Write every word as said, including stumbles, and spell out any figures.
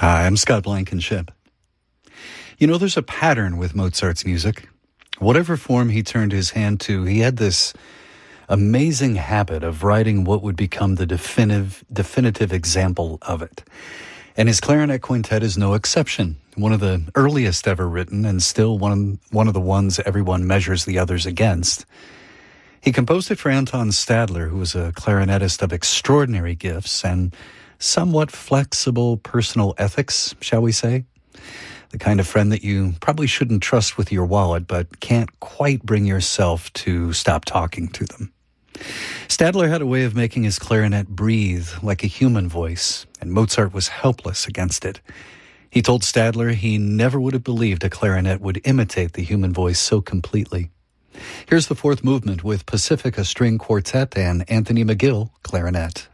Hi, I'm Scott Blankenship. You know, there's a pattern with Mozart's music. Whatever form he turned his hand to, he had this amazing habit of writing what would become the definitive, definitive example of it. And his clarinet quintet is no exception. One of the earliest ever written, and still one, one of the ones everyone measures the others against. He composed it for Anton Stadler, who was a clarinetist of extraordinary gifts and somewhat flexible personal ethics, shall we say? The kind of friend that you probably shouldn't trust with your wallet, but can't quite bring yourself to stop talking to them. Stadler had a way of making his clarinet breathe like a human voice, and Mozart was helpless against it. He told Stadler he never would have believed a clarinet would imitate the human voice so completely. Here's the fourth movement with Pacifica String Quartet and Anthony McGill, clarinet.